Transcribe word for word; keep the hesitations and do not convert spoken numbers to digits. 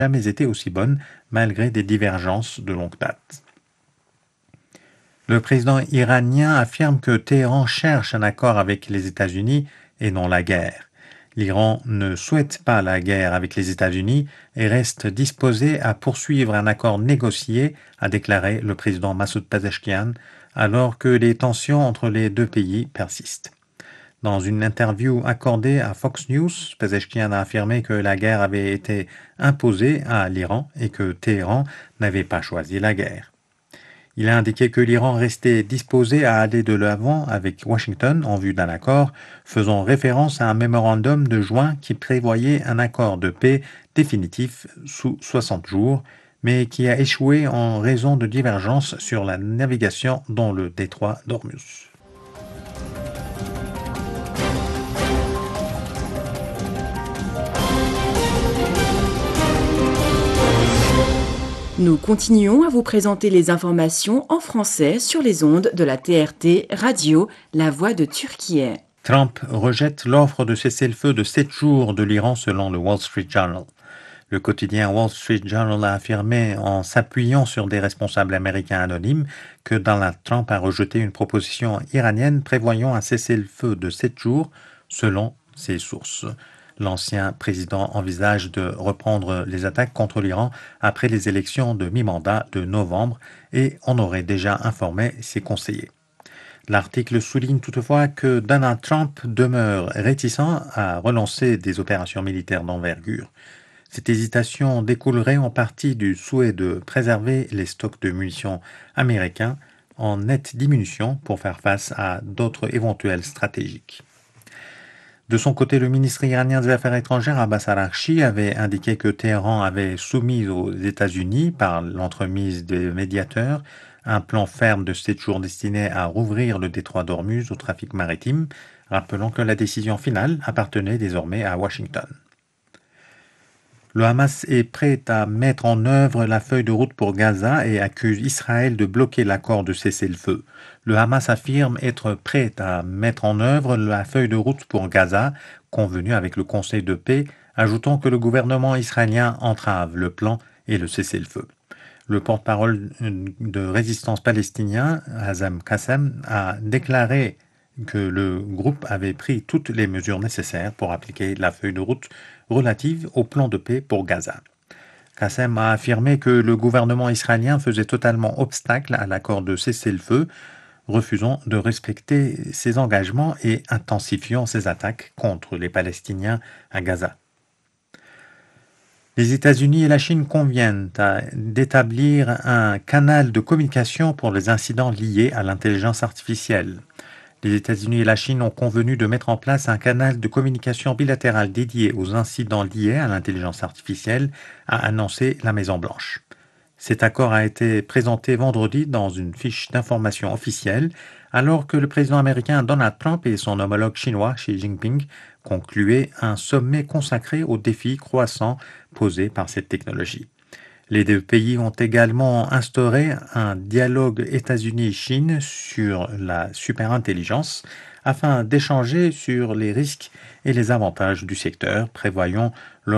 jamais été aussi bonne malgré des divergences de longue date. Le président iranien affirme que Téhéran cherche un accord avec les États-Unis et non la guerre. L'Iran ne souhaite pas la guerre avec les États-Unis et reste disposé à poursuivre un accord négocié, a déclaré le président Massoud Pezeshkian, alors que les tensions entre les deux pays persistent. Dans une interview accordée à Fox News, Pezeshkian a affirmé que la guerre avait été imposée à l'Iran et que Téhéran n'avait pas choisi la guerre. Il a indiqué que l'Iran restait disposé à aller de l'avant avec Washington en vue d'un accord, faisant référence à un mémorandum de juin qui prévoyait un accord de paix définitif sous soixante jours, mais qui a échoué en raison de divergences sur la navigation dans le détroit d'Ormuz. Nous continuons à vous présenter les informations en français sur les ondes de la T R T Radio, la voix de Turquie. Trump rejette l'offre de cessez-le-feu de sept jours de l'Iran selon le Wall Street Journal. Le quotidien Wall Street Journal a affirmé, en s'appuyant sur des responsables américains anonymes, que Donald Trump a rejeté une proposition iranienne prévoyant un cessez-le-feu de sept jours selon ses sources. L'ancien président envisage de reprendre les attaques contre l'Iran après les élections de mi-mandat de novembre et en aurait déjà informé ses conseillers. L'article souligne toutefois que Donald Trump demeure réticent à relancer des opérations militaires d'envergure. Cette hésitation découlerait en partie du souhait de préserver les stocks de munitions américains en nette diminution pour faire face à d'autres éventuels stratégiques. De son côté, le ministre iranien des Affaires étrangères, Abbas Araghchi, avait indiqué que Téhéran avait soumis aux États-Unis, par l'entremise des médiateurs, un plan ferme de sept jours destiné à rouvrir le détroit d'Ormuz au trafic maritime, rappelant que la décision finale appartenait désormais à Washington. Le Hamas est prêt à mettre en œuvre la feuille de route pour Gaza et accuse Israël de bloquer l'accord de cessez-le-feu. Le Hamas affirme être prêt à mettre en œuvre la feuille de route pour Gaza, convenue avec le Conseil de paix, ajoutant que le gouvernement israélien entrave le plan et le cessez-le-feu. Le porte-parole de résistance palestinien, Hazem Qassem, a déclaré que le groupe avait pris toutes les mesures nécessaires pour appliquer la feuille de route relative au plan de paix pour Gaza. Qassem a affirmé que le gouvernement israélien faisait totalement obstacle à l'accord de cessez-le-feu, refusant de respecter ses engagements et intensifiant ses attaques contre les Palestiniens à Gaza. Les États-Unis et la Chine conviennent d'établir un canal de communication pour les incidents liés à l'intelligence artificielle. Les États-Unis et la Chine ont convenu de mettre en place un canal de communication bilatéral dédié aux incidents liés à l'intelligence artificielle, a annoncé la Maison-Blanche. Cet accord a été présenté vendredi dans une fiche d'information officielle, alors que le président américain Donald Trump et son homologue chinois Xi Jinping concluaient un sommet consacré aux défis croissants posés par cette technologie. Les deux pays ont également instauré un dialogue États-Unis-Chine sur la superintelligence afin d'échanger sur les risques et les avantages du secteur, prévoyant